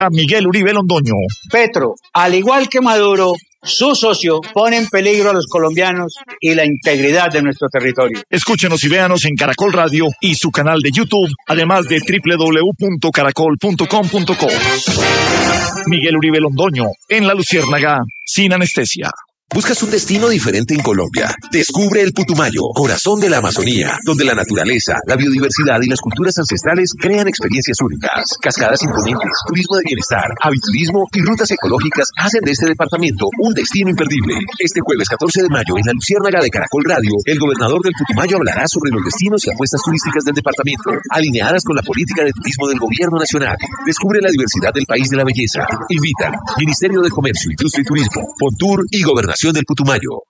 A Miguel Uribe Londoño. Petro, al igual que Maduro, su socio pone en peligro a los colombianos y la integridad de nuestro territorio. Escúchenos y véanos en Caracol Radio y su canal de YouTube, además de www.caracol.com.co. Miguel Uribe Londoño, en La Luciérnaga, sin anestesia. ¿Buscas un destino diferente en Colombia? Descubre el Putumayo, corazón de la Amazonía, donde la naturaleza, la biodiversidad y las culturas ancestrales crean experiencias únicas. Cascadas imponentes, turismo de bienestar, aviturismo y rutas ecológicas hacen de este departamento un destino imperdible. Este jueves 14 de mayo, en La Luciérnaga de Caracol Radio, el gobernador del Putumayo hablará sobre los destinos y apuestas turísticas del departamento, alineadas con la política de turismo del gobierno nacional. Descubre la diversidad del país de la belleza. Invitan Ministerio de Comercio, Industria y Turismo, Fontur y Gobernación del Putumayo.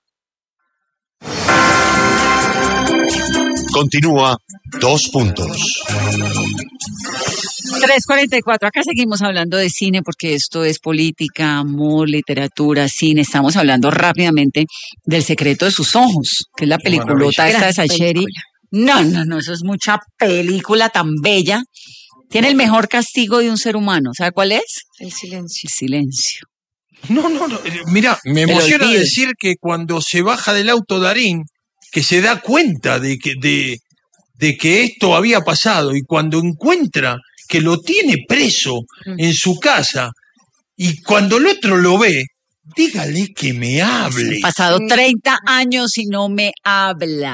Continúa 2 puntos. 3:44. Acá seguimos hablando de cine porque esto es política, amor, literatura, cine. Estamos hablando rápidamente del Secreto de sus ojos, que es la peliculota esta de Sacheri. No, eso es mucha película tan bella. Tiene el mejor castigo de un ser humano. ¿Sabe cuál es? El silencio. El silencio. No. Mira, me emociona decir que cuando se baja del auto Darín, que se da cuenta de que esto había pasado, y cuando encuentra que lo tiene preso en su casa, y cuando el otro lo ve, dígale que me hable. Han pasado 30 años y no me habla.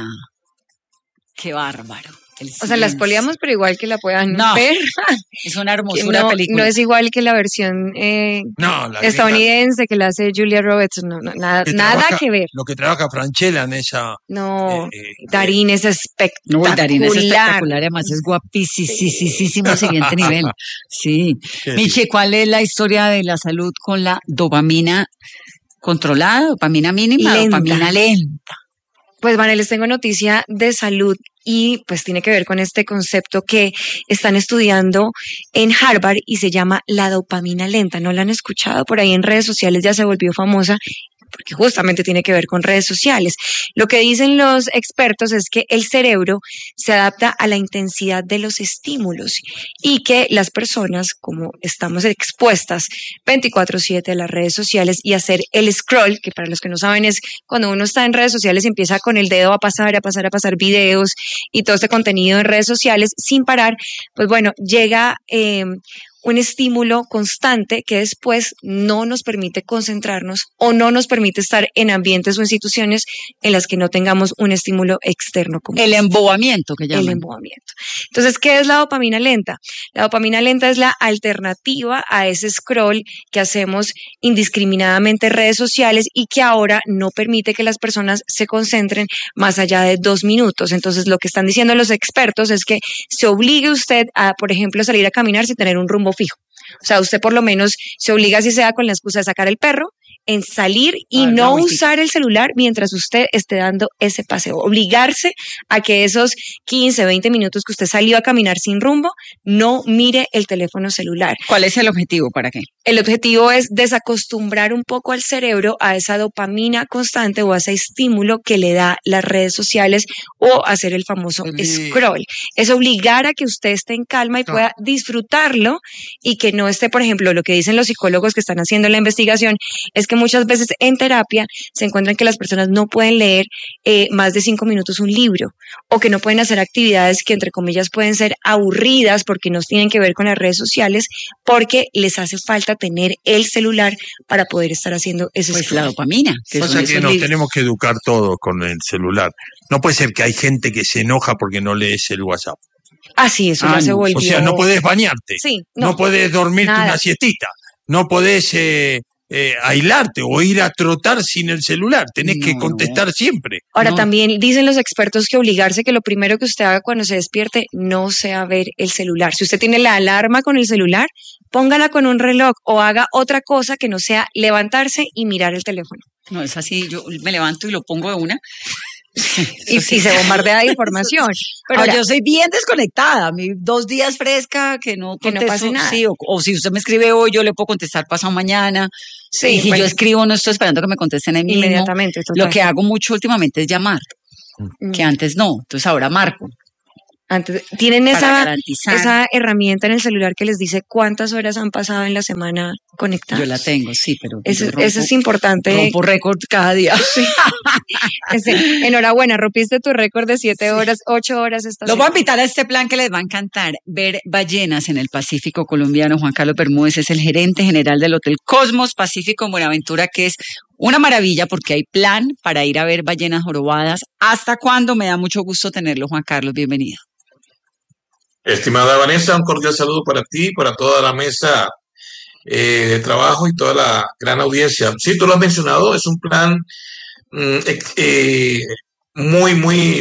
Qué bárbaro. O sea, la espoliamos, pero igual que la puedan ver. Es una hermosura película. No es igual que la versión estadounidense que la hace Julia Roberts. Nada que ver. Lo que trabaja Franchella en esa... No, Darín es espectacular. Darín es espectacular, además es guapísimo, siguiente nivel. Sí. Miche, ¿cuál es la historia de la salud con la dopamina controlada, dopamina mínima, dopamina lenta? Pues, Vane, les tengo noticia de salud y pues tiene que ver con este concepto que están estudiando en Harvard y se llama la dopamina lenta. ¿No la han escuchado? Por ahí en redes sociales ya se volvió famosa porque justamente tiene que ver con redes sociales. Lo que dicen los expertos es que el cerebro se adapta a la intensidad de los estímulos y que las personas, como estamos expuestas 24/7 a las redes sociales y hacer el scroll, que para los que no saben es cuando uno está en redes sociales y empieza con el dedo a pasar videos y todo este contenido en redes sociales sin parar, pues bueno, llega un estímulo constante que después no nos permite concentrarnos o no nos permite estar en ambientes o instituciones en las que no tengamos un estímulo externo. Como el embobamiento que llaman. El embobamiento. Entonces, ¿qué es la dopamina lenta? La dopamina lenta es la alternativa a ese scroll que hacemos indiscriminadamente en redes sociales y que ahora no permite que las personas se concentren más allá de 2 minutos. Entonces, lo que están diciendo los expertos es que se obligue usted a, por ejemplo, salir a caminar sin tener un rumbo fijo. O sea, usted por lo menos se obliga, si sea con la excusa de sacar el perro, en salir y no usar el celular mientras usted esté dando ese paseo. Obligarse a que esos 15, 20 minutos que usted salió a caminar sin rumbo, no mire el teléfono celular. ¿Cuál es el objetivo? ¿Para qué? El objetivo es desacostumbrar un poco al cerebro a esa dopamina constante o a ese estímulo que le da las redes sociales o hacer el famoso scroll. Es obligar a que usted esté en calma y pueda disfrutarlo y que no esté, por ejemplo, lo que dicen los psicólogos que están haciendo la investigación es que muchas veces en terapia se encuentran que las personas no pueden leer más de 5 minutos un libro o que no pueden hacer actividades que entre comillas pueden ser aburridas porque no tienen que ver con las redes sociales porque les hace falta tener el celular para poder estar haciendo eso. Pues la dopamina. O sea que nos tenemos que educar todos con el celular. No puede ser que hay gente que se enoja porque no lees el WhatsApp. Sí, eso ya se volvió. O sea, no podés bañarte, no podés dormirte una siestita, no podés aislarte o ir a trotar sin el celular, tenés que contestar siempre. Ahora también dicen los expertos que obligarse que lo primero que usted haga cuando se despierte no sea ver el celular. Si usted tiene la alarma con el celular, póngala con un reloj o haga otra cosa que no sea levantarse y mirar el teléfono. No, es así, yo me levanto y lo pongo de una. Y se bombardea de información. Pero ahora, yo soy bien desconectada. 2 días fresca, que no pase nada. Sí, o si usted me escribe hoy, yo le puedo contestar pasado mañana. Sí, y si yo escribo, no estoy esperando que me contesten ahí mismo. Inmediatamente. Lo que hago mucho últimamente es llamar, que antes no. Entonces ahora marco. Tienen esa garantizar. herramienta en el celular que les dice cuántas horas han pasado en la semana conectados. Yo la tengo, sí, pero Eso es importante. Rompo récord cada día. Sí. Enhorabuena, rompiste tu récord de 7 horas, 8 horas esta Los voy a semana. invitar a este plan que les va a encantar, ver ballenas en el Pacífico colombiano. Juan Carlos Bermúdez es el gerente general del Hotel Cosmos Pacífico en Buenaventura, que es una maravilla porque hay plan para ir a ver ballenas jorobadas. ¿Hasta cuándo? Me da mucho gusto tenerlo, Juan Carlos, bienvenido. Estimada Vanessa, un cordial saludo para ti, para toda la mesa de trabajo y toda la gran audiencia. Sí, tú lo has mencionado, es un plan muy, muy,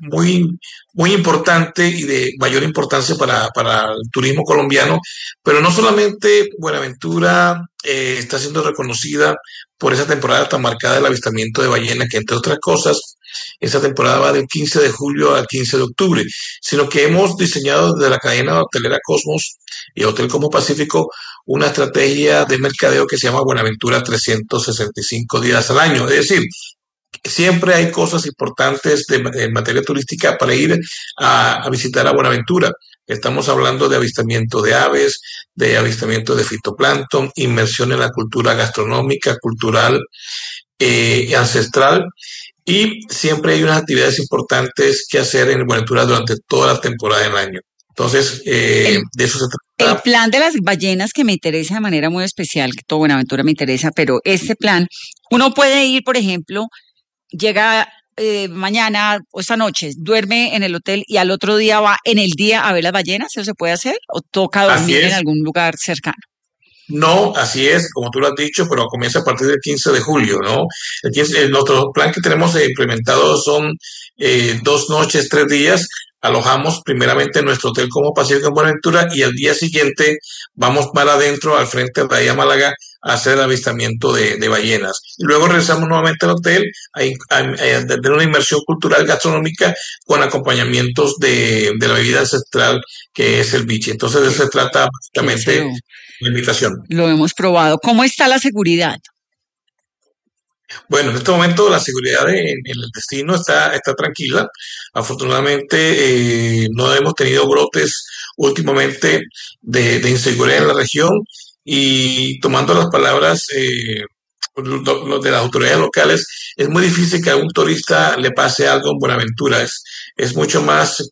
muy importante y de mayor importancia para el turismo colombiano, pero no solamente Buenaventura está siendo reconocida por esa temporada tan marcada del avistamiento de ballena, que entre otras cosas, esa temporada va del 15 de julio al 15 de octubre, sino que hemos diseñado desde la cadena hotelera Cosmos y Hotel Cosmos Pacífico una estrategia de mercadeo que se llama Buenaventura 365 días al año. Es decir, siempre hay cosas importantes en materia turística para ir a visitar a Buenaventura. Estamos hablando de avistamiento de aves, de avistamiento de fitoplancton, inmersión en la cultura gastronómica, cultural, ancestral. Y siempre hay unas actividades importantes que hacer en Buenaventura durante toda la temporada del año. Entonces, de eso se trata. El plan de las ballenas que me interesa de manera muy especial, que todo Buenaventura me interesa, pero este plan, uno puede ir, por ejemplo, llega mañana o esta noche, duerme en el hotel y al otro día va en el día a ver las ballenas. ¿Eso se puede hacer? ¿O toca dormir en algún lugar cercano? No, así es, como tú lo has dicho, pero comienza a partir del 15 de julio, ¿no? Nuestro plan que tenemos implementado son 2 noches, 3 días. Alojamos primeramente en nuestro hotel como Pacífico en Buenaventura y al día siguiente vamos para adentro, al frente de Bahía Málaga, a hacer el avistamiento de ballenas. Y luego regresamos nuevamente al hotel a tener una inmersión cultural gastronómica con acompañamientos de la bebida ancestral que es el biche. Entonces de eso se trata básicamente la invitación. Lo hemos probado. ¿Cómo está la seguridad? Bueno, en este momento la seguridad en el destino está tranquila. Afortunadamente no hemos tenido brotes últimamente de inseguridad en la región y tomando las palabras de las autoridades locales, es muy difícil que a un turista le pase algo en Buenaventura. Es mucho más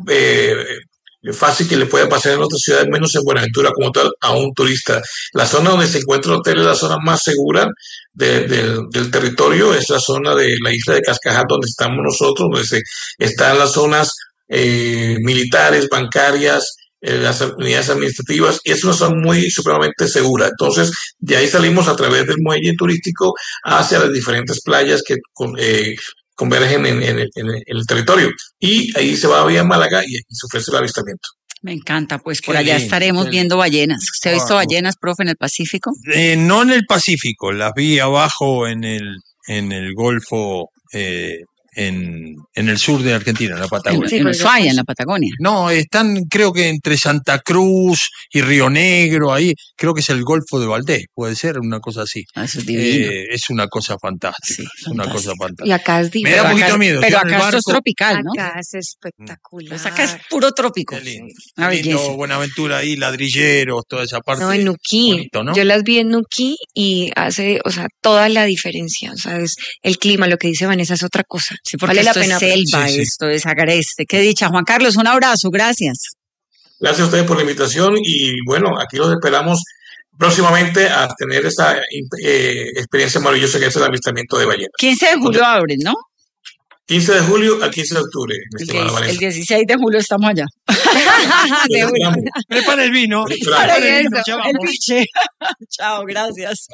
fácil que le pueda pasar en otras ciudades, menos en Buenaventura como tal, a un turista. La zona donde se encuentra el hotel es la zona más segura del territorio, es la zona de la isla de Cascajal donde estamos nosotros, donde están las zonas militares, bancarias, las unidades administrativas, y es una zona muy supremamente segura. Entonces, de ahí salimos a través del muelle turístico hacia las diferentes playas que convergen en el territorio. Y ahí se va a Vía Málaga y se ofrece el avistamiento. Me encanta, pues por allá estaremos viendo ballenas. ¿Usted ha visto ballenas, profe, en el Pacífico? No en el Pacífico, las vi abajo en el Golfo, en el sur de Argentina, en la Patagonia. En Ushuaia, en la Patagonia. No, están creo que entre Santa Cruz y Río Negro, ahí creo que es el Golfo de Valdés, puede ser una cosa así. Eso es divino. Es una cosa fantástica, Sí, es una cosa fantástica. Y acá es Me da un poquito de miedo. Pero yo en el acá esto es barco- tropical, ¿no? Acá es espectacular. Pues acá es puro trópico. Qué lindo. Una Qué lindo, belleza. Buenaventura ahí, ladrilleros, toda esa parte. No, en Nuquí. Bonito, ¿no? Yo las vi en Nuquí y hace, o sea, toda la diferencia. O sea, es el clima, lo que dice Vanessa es otra cosa. Sí, porque vale la esto pena. es selva, Sí, sí. esto es agreste. Qué dicha. Juan Carlos, un abrazo, gracias. Gracias a ustedes por la invitación y bueno, aquí los esperamos próximamente a tener esa experiencia maravillosa que es el avistamiento de ballenas. 15 de julio abren, ¿no? 15 de julio al 15 de octubre, mi estimada Vanessa. El 16 de julio estamos allá. De una. Prepara el vino. Prepara prepara el vino, eso, ya El vamos. biche. Chao, gracias.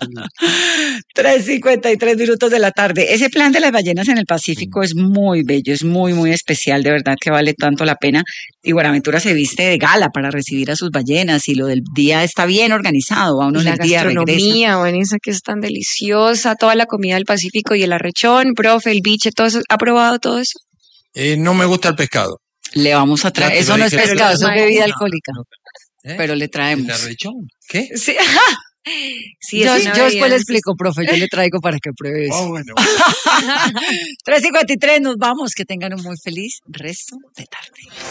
3:53 minutos de la tarde. Ese plan de las ballenas en el Pacífico es muy bello, es muy, muy especial, de verdad que vale tanto la pena. Y Buenaventura se viste de gala para recibir a sus ballenas y lo del día está bien organizado. Va uno Y en la el día, regresa. gastronomía, Vanessa, que es tan deliciosa, toda la comida del Pacífico y el arrechón, profe, el biche, todo eso. ¿Ha probado todo eso? No me gusta el pescado. Le vamos a traer. Ya te Eso lo no es dije, pero pescado, le eso es traemos bebida una. alcohólica. ¿Eh? Pero le traemos. ¿El arrechón? ¿Qué? Sí. Sí, Yo, es una yo después bebida le explico, profe, yo le traigo para que pruebe eso. Bueno. 3:53, nos vamos. Que tengan un muy feliz resto de tarde.